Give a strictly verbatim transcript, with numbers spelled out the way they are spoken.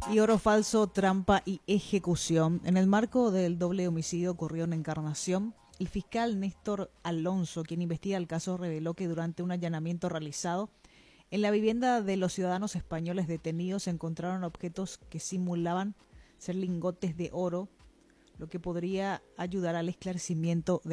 Y oro falso, trampa y ejecución. En el marco del doble homicidio ocurrido en Encarnación, el fiscal Néstor Alonso, quien investiga el caso, reveló que durante un allanamiento realizado en la vivienda de los ciudadanos españoles detenidos se encontraron objetos que simulaban ser lingotes de oro, lo que podría ayudar al esclarecimiento de